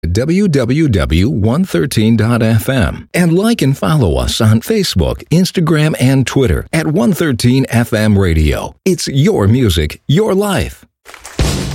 www.113.fm and like and follow us on Facebook, Instagram, and Twitter at 113 FM Radio. It's your music, your life.